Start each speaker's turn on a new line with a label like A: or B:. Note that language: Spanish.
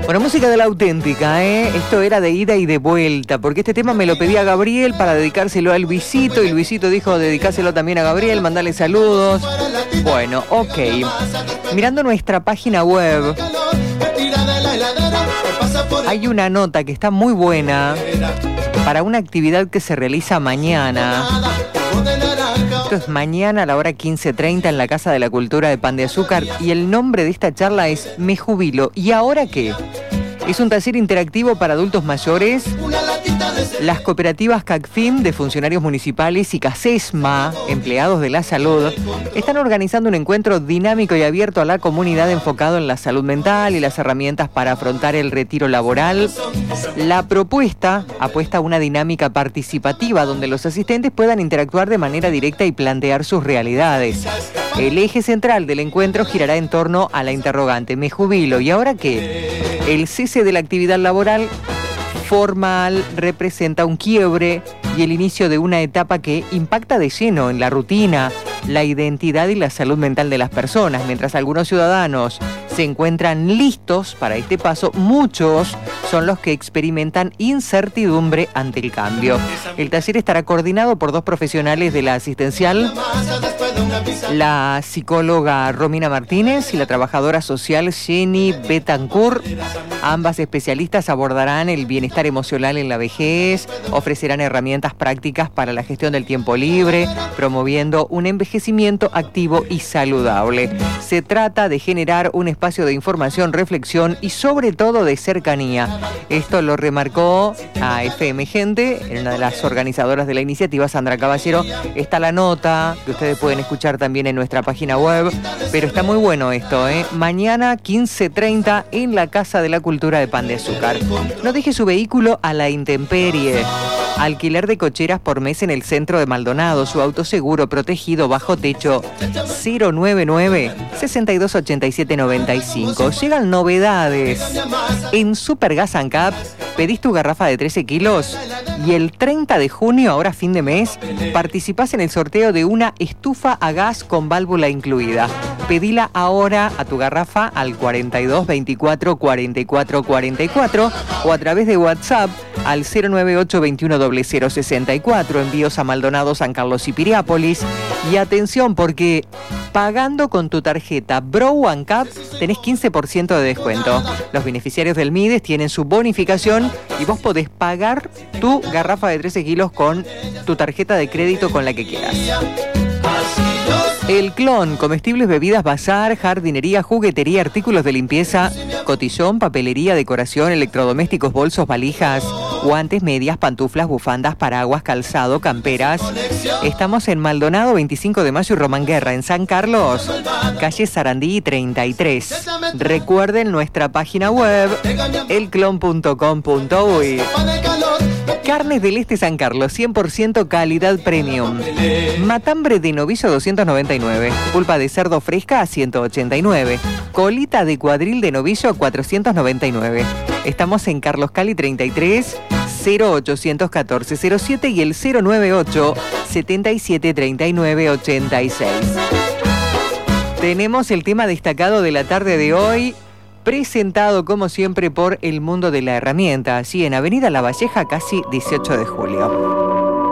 A: Bueno, música de la auténtica, ¿eh? Esto era de ida y de vuelta, porque este tema me lo pedía Gabriel para dedicárselo a Luisito, y Luisito dijo dedicárselo también a Gabriel, mandarle saludos. Bueno, ok. Mirando nuestra página web, hay una nota que está muy buena para una actividad que se realiza mañana. Esto es mañana a la hora 15:30 en la Casa de la Cultura de Pan de Azúcar, y el nombre de esta charla es Me jubilo, ¿y ahora qué? Es un taller interactivo para adultos mayores. Las cooperativas CACFIM de funcionarios municipales y CACESMA, empleados de la salud, están organizando un encuentro dinámico y abierto a la comunidad enfocado en la salud mental y las herramientas para afrontar el retiro laboral. La propuesta apuesta a una dinámica participativa donde los asistentes puedan interactuar de manera directa y plantear sus realidades. El eje central del encuentro girará en torno a la interrogante ¿me jubilo? ¿Y ahora qué? El cese de la actividad laboral formal representa un quiebre y el inicio de una etapa que impacta de lleno en la rutina, la identidad y la salud mental de las personas. Mientras algunos ciudadanos se encuentran listos para este paso, muchos son los que experimentan incertidumbre ante el cambio. El taller estará coordinado por dos profesionales de la asistencial, la psicóloga Romina Martínez y la trabajadora social Jenny Betancourt. Ambas especialistas abordarán el bienestar emocional en la vejez, ofrecerán herramientas prácticas para la gestión del tiempo libre, promoviendo un envejecimiento activo y saludable. Se trata de generar un espacio de información, reflexión y sobre todo de cercanía. Esto lo remarcó a FM Gente, en una de las organizadoras de la iniciativa, Sandra Caballero. Está la nota que ustedes pueden escuchar también en nuestra página web, pero está muy bueno esto, ¿eh? Mañana 15:30 en la Casa de la Cultura de Pan de Azúcar. No deje su vehículo a la intemperie. Alquiler de cocheras por mes en el centro de Maldonado. Su auto seguro, protegido, bajo techo. 099-6287-95. Llegan novedades. En Supergas ANCAP pedís tu garrafa de 13 kilos y el 30 de junio, ahora fin de mes, participás en el sorteo de una estufa a gas con válvula incluida. Pedila ahora a tu garrafa al 42 24 44 44 o a través de WhatsApp al 098 21 0064. Envíos a Maldonado, San Carlos y Piriápolis. Y atención, porque pagando con tu tarjeta Bro ANCAP tenés 15% de descuento. Los beneficiarios del MIDES tienen su bonificación y vos podés pagar tu garrafa de 13 kilos con tu tarjeta de crédito con la que quieras. El Clon, comestibles, bebidas, bazar, jardinería, juguetería, artículos de limpieza, cotillón, papelería, decoración, electrodomésticos, bolsos, valijas, guantes, medias, pantuflas, bufandas, paraguas, calzado, camperas. Estamos en Maldonado, 25 de mayo y Román Guerra. En San Carlos, calle Sarandí 33. Recuerden nuestra página web, elclon.com.uy. Carnes del Este San Carlos, 100% calidad premium. Matambre de novillo 299. Pulpa de cerdo fresca a 189. Colita de cuadril de novillo 499. Estamos en Carlos Cali 33, 0814 07 y el 098 77 39 86. Tenemos el tema destacado de la tarde de hoy, presentado como siempre por El Mundo de la Herramienta, así en Avenida La Valleja, casi 18 de julio.